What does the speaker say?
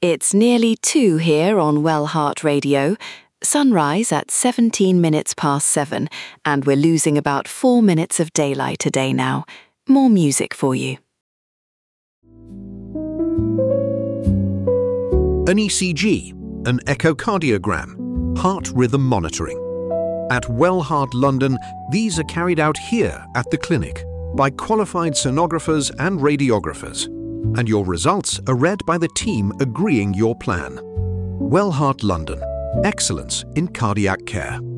It's nearly 2 here on Wellheart Radio. Sunrise at 17 minutes past 7, and we're losing about 4 minutes of daylight a day now. More music for you. An ECG, an echocardiogram, heart rhythm monitoring. At Wellheart London, these are carried out here at the clinic by qualified sonographers and radiographers, and your results are read by the team agreeing your plan. Wellheart London, excellence in cardiac care.